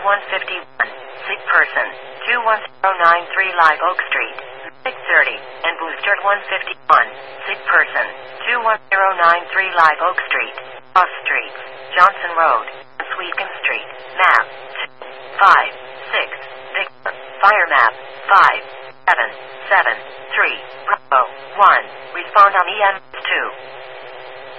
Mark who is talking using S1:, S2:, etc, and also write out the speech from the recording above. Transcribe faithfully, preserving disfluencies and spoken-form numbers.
S1: one fifty-one. Sick person. two one zero nine three Live Oak Street. six thirty. And Booster one fifty-one. Sick person. two one zero nine three Live Oak Street. Cross Streets. Johnson Road. Sweetcomb Street. Map. two five six. Victor. Fire map. five seven seven three. Bravo. one. Respond on E M S two.